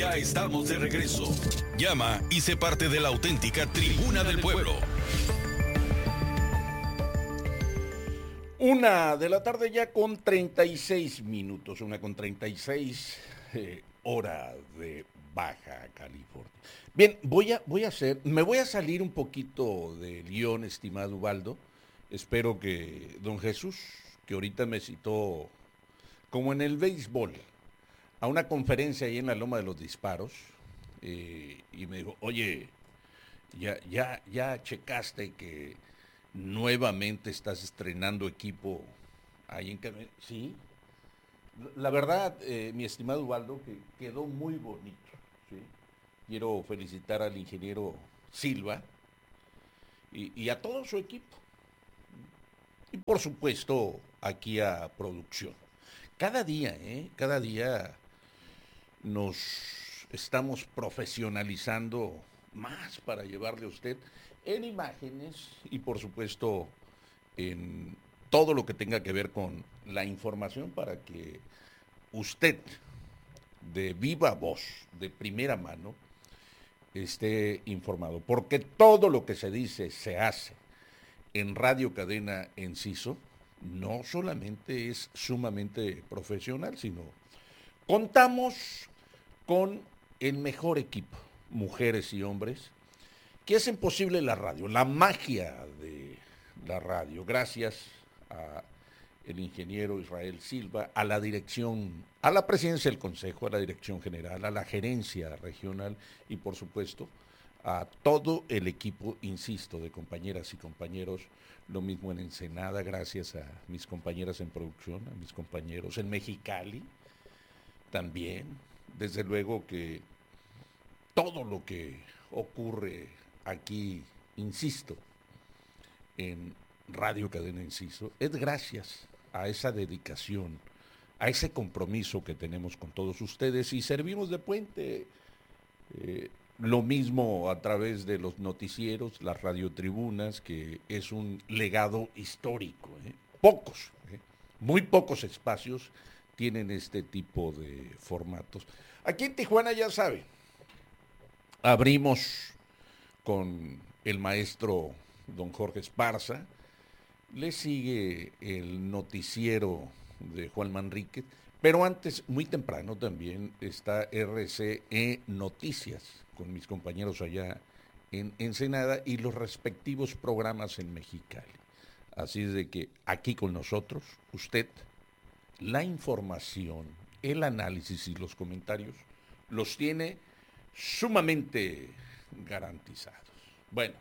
Ya estamos de regreso. Llama y sé parte de la auténtica Tribuna del Pueblo. 1:00 ya con 36 minutos, 1:36, hora de Baja California. Bien, me voy a salir un poquito de guión, estimado Ubaldo. Espero que don Jesús, que ahorita me citó, como en el béisbol, a una conferencia ahí en la Loma de los Disparos, y me dijo, oye, ya checaste que nuevamente estás estrenando equipo ahí en Camino. Sí, la verdad, mi estimado Ubaldo, que quedó muy bonito. ¿Sí? Quiero felicitar al ingeniero Silva y a todo su equipo. Y por supuesto, aquí a producción. Cada día nos estamos profesionalizando más para llevarle a usted en imágenes y por supuesto en todo lo que tenga que ver con la información para que usted de viva voz, de primera mano, esté informado. Porque todo lo que se dice, se hace en Radio Cadena Enciso, no solamente es sumamente profesional, sino contamos con el mejor equipo, mujeres y hombres, que hacen posible la radio, la magia de la radio, gracias a el ingeniero Israel Silva, a la dirección, a la presidencia del Consejo, a la dirección general, a la gerencia regional y por supuesto a todo el equipo, insisto, de compañeras y compañeros, lo mismo en Ensenada, gracias a mis compañeras en producción, a mis compañeros en Mexicali, también, desde luego que todo lo que ocurre aquí, insisto, en Radio Cadena Enciso, es gracias a esa dedicación, a ese compromiso que tenemos con todos ustedes y servimos de puente. Lo mismo a través de los noticieros, las radiotribunas, que es un legado histórico. Pocos, muy pocos espacios tienen este tipo de formatos. Aquí en Tijuana ya sabe, abrimos con el maestro don Jorge Esparza, le sigue el noticiero de Juan Manríquez, pero antes, muy temprano también, está RCE Noticias, con mis compañeros allá en Ensenada y los respectivos programas en Mexicali. Así es de que aquí con nosotros, usted, la información, el análisis y los comentarios los tiene sumamente garantizados. Bueno,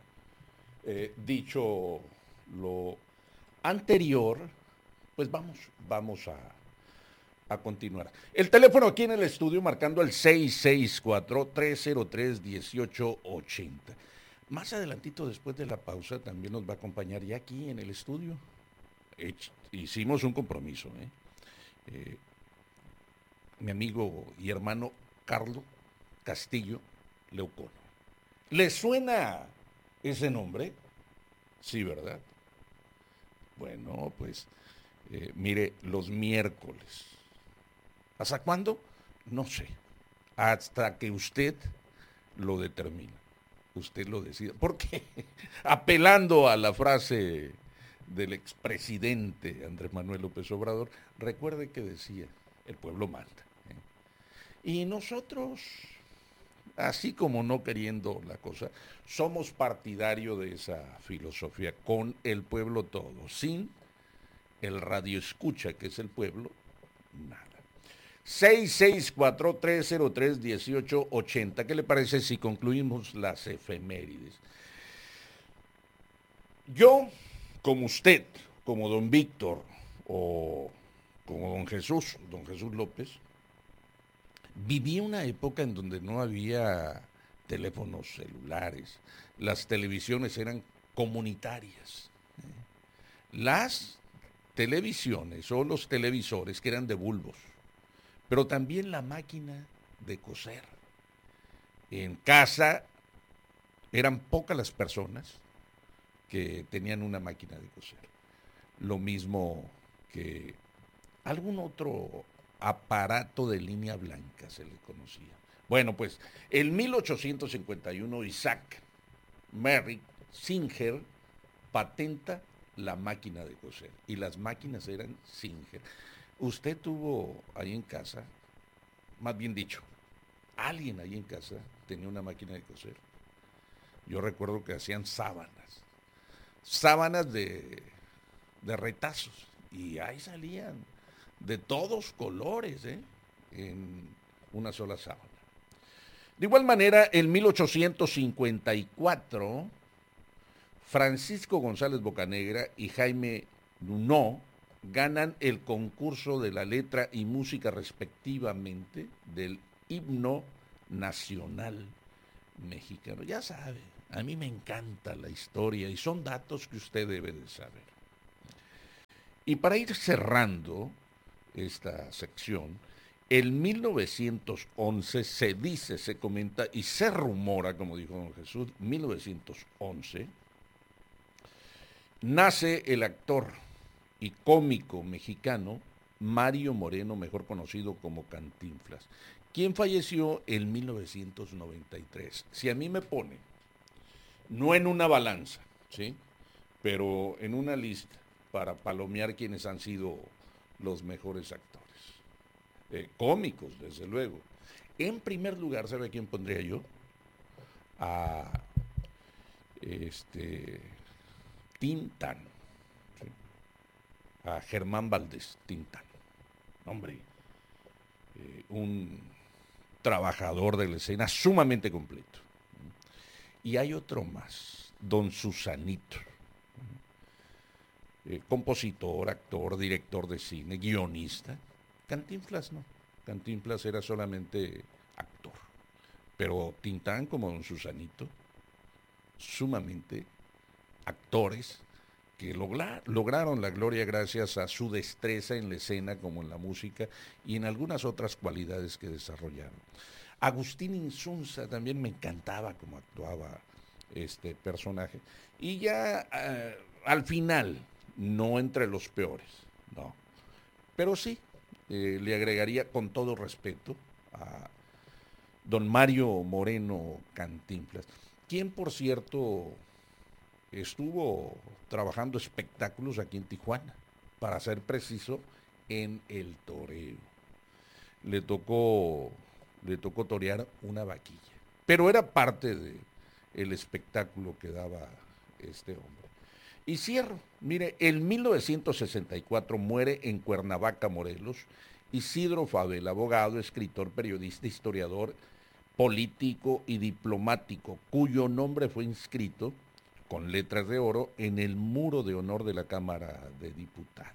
dicho lo anterior, pues vamos a continuar. El teléfono aquí en el estudio marcando el 664-303-1880. Más adelantito, después de la pausa, también nos va a acompañar ya aquí en el estudio. Hicimos un compromiso, mi amigo y hermano Carlos Castillo Leucono. ¿Le suena ese nombre? Sí, ¿verdad? Bueno, pues mire, los miércoles. ¿Hasta cuándo? No sé. Hasta que usted lo determine. Usted lo decida. Porque apelando a la frase del expresidente Andrés Manuel López Obrador, recuerde que decía, el pueblo manda. Y nosotros, así como no queriendo la cosa, somos partidarios de esa filosofía, con el pueblo todo, sin el radioescucha, que es el pueblo, nada. 664-303-1880. ¿Qué le parece si concluimos las efemérides? Yo, como usted, como don Víctor o como don Jesús López, viví una época en donde no había teléfonos celulares, las televisiones eran comunitarias. Las televisiones o los televisores que eran de bulbos, pero también la máquina de coser. En casa eran pocas las personas que tenían una máquina de coser. Lo mismo que algún otro aparato de línea blanca se le conocía. Bueno, pues en 1851 Isaac Merrick Singer patenta la máquina de coser. Y las máquinas eran Singer. Usted tuvo ahí en casa, más bien dicho, alguien ahí en casa tenía una máquina de coser. Yo recuerdo que hacían sábanas de retazos. Y ahí salían de todos colores, en una sola sábana. De igual manera, en 1854, Francisco González Bocanegra y Jaime Nuno ganan el concurso de la letra y música respectivamente del himno nacional mexicano. Ya sabe, a mí me encanta la historia y son datos que usted debe de saber. Y para ir cerrando esta sección, en 1911 se dice, se comenta y se rumora, como dijo don Jesús, 1911, nace el actor y cómico mexicano Mario Moreno, mejor conocido como Cantinflas, quien falleció en 1993. Si a mí me pone, no en una balanza, ¿sí?, pero en una lista para palomear quienes han sido los mejores actores. Cómicos, desde luego. En primer lugar, ¿sabe a quién pondría yo? A Tintán, ¿sí?, a Germán Valdés Tintán. Hombre, un trabajador de la escena sumamente completo. Y hay otro más, don Susanito. Compositor, actor, director de cine, guionista. Cantinflas no. Cantinflas era solamente actor. Pero Tintán, como don Susanito, sumamente actores que lograron la gloria gracias a su destreza en la escena como en la música y en algunas otras cualidades que desarrollaron. Agustín Insunza también me encantaba cómo actuaba este personaje. Y ya al final, no entre los peores, no. Pero sí, le agregaría con todo respeto a don Mario Moreno Cantinflas, quien por cierto estuvo trabajando espectáculos aquí en Tijuana, para ser preciso, en el toreo. Le tocó torear una vaquilla, pero era parte de el espectáculo que daba este hombre. Y cierro, mire, en 1964 muere en Cuernavaca, Morelos, Isidro Fabel, abogado, escritor, periodista, historiador, político y diplomático, cuyo nombre fue inscrito con letras de oro en el muro de honor de la Cámara de Diputados.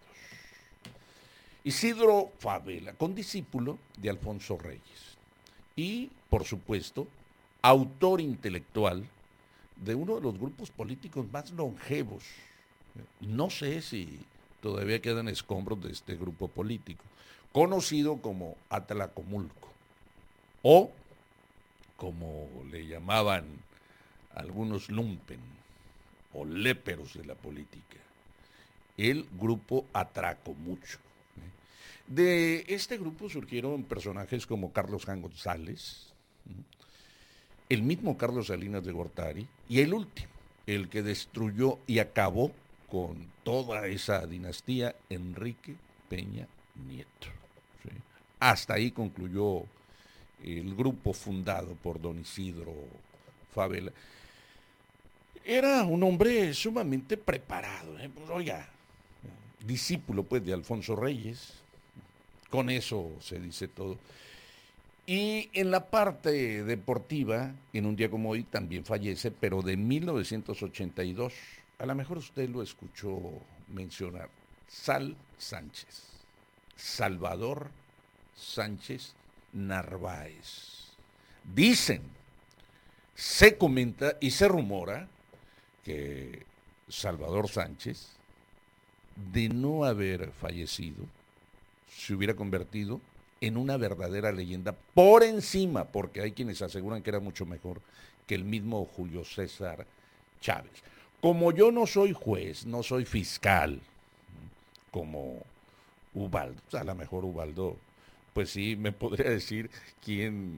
Isidro Fabela, condiscípulo de Alfonso Reyes y, por supuesto, autor intelectual de uno de los grupos políticos más longevos. No sé si todavía quedan escombros de este grupo político, conocido como Atlacomulco, o como le llamaban algunos lumpen o léperos de la política, el grupo Atracomucho. De este grupo surgieron personajes como Carlos Jan González, el mismo Carlos Salinas de Gortari, y el último, el que destruyó y acabó con toda esa dinastía, Enrique Peña Nieto. ¿Sí? Hasta ahí concluyó el grupo fundado por don Isidro Fabela. Era un hombre sumamente preparado, pues, oiga, discípulo pues de Alfonso Reyes, con eso se dice todo. Y en la parte deportiva, en un día como hoy también fallece, pero de 1982, a lo mejor usted lo escuchó mencionar, Sal Sánchez, Salvador Sánchez Narváez. Dicen, se comenta y se rumora que Salvador Sánchez, de no haber fallecido, se hubiera convertido en una verdadera leyenda por encima, porque hay quienes aseguran que era mucho mejor que el mismo Julio César Chávez. Como yo no soy juez, no soy fiscal, como Ubaldo, a lo mejor Ubaldo, pues sí, me podría decir quién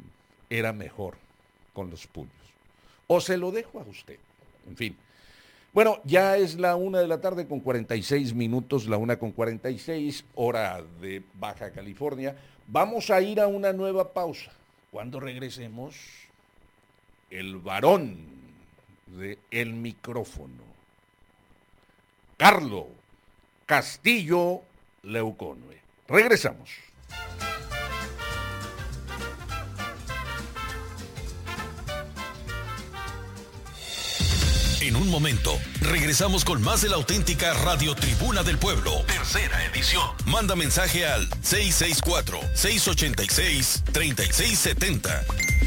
era mejor con los puños. O se lo dejo a usted. En fin. Bueno, ya es la 1:46 p.m, la 1:46 p.m, hora de Baja California. Vamos a ir a una nueva pausa. Cuando regresemos, el varón del micrófono, Carlos Castillo Leuconue. Regresamos. En un momento, regresamos con más de la auténtica Radio Tribuna del Pueblo, tercera edición. Manda mensaje al 664-686-3670.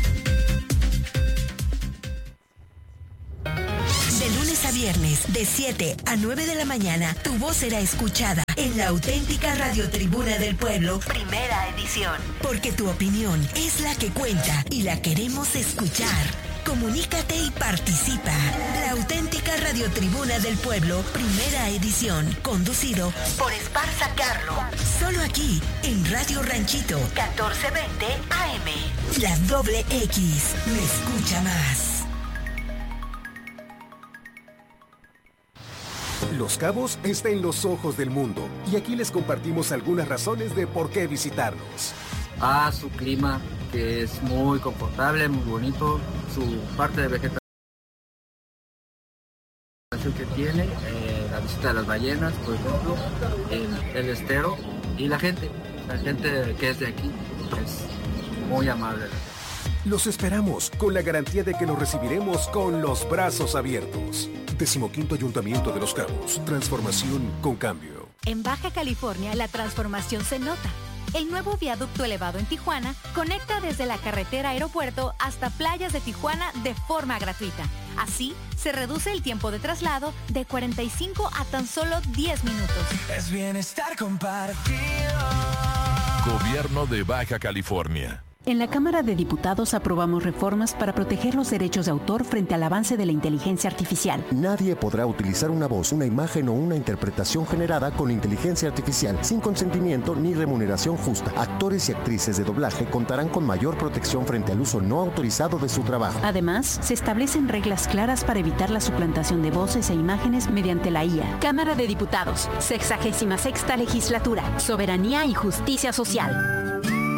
De lunes a viernes, de 7 a 9 de la mañana, tu voz será escuchada en la auténtica Radio Tribuna del Pueblo, primera edición. Porque tu opinión es la que cuenta y la queremos escuchar. Comunícate y participa. La auténtica Radio Tribuna del Pueblo, primera edición, conducido por Esparza Carlo. Solo aquí, en Radio Ranchito, 1420 AM. La doble X, me escucha más. Los Cabos está en los ojos del mundo y aquí les compartimos algunas razones de por qué visitarnos. Su clima, que es muy confortable, muy bonito, su parte de vegetación que tiene, la visita de las ballenas, por ejemplo, el estero y la gente que es de aquí es muy amable. Los esperamos con la garantía de que los recibiremos con los brazos abiertos. 15º Ayuntamiento de Los Cabos. Transformación con cambio. En Baja California la transformación se nota. El nuevo viaducto elevado en Tijuana conecta desde la carretera aeropuerto hasta playas de Tijuana de forma gratuita. Así, se reduce el tiempo de traslado de 45 a tan solo 10 minutos. Es bienestar compartido. Gobierno de Baja California. En la Cámara de Diputados aprobamos reformas para proteger los derechos de autor frente al avance de la inteligencia artificial. Nadie podrá utilizar una voz, una imagen o una interpretación generada con inteligencia artificial sin consentimiento ni remuneración justa. Actores y actrices de doblaje contarán con mayor protección frente al uso no autorizado de su trabajo. Además, se establecen reglas claras para evitar la suplantación de voces e imágenes mediante la IA. Cámara de Diputados, 66ª Legislatura, Soberanía y Justicia Social.